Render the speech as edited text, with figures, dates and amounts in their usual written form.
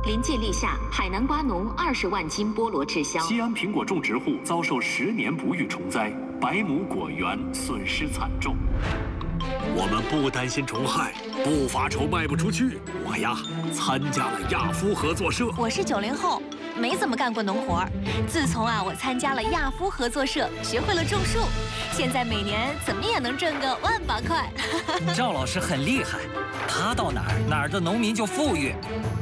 临界立夏，海南瓜农20万斤菠萝滞销。 西安苹果种植户遭受10年不遇虫灾，100亩果园损失惨重。 我们不担心虫害，不发愁卖不出去。我呀，参加了亚夫合作社。 我是90后，没怎么干过农活。自从我参加了亚夫合作社，学会了种树，现在每年怎么也能挣个10000把块。 赵老师很厉害，他到哪儿的农民就富裕。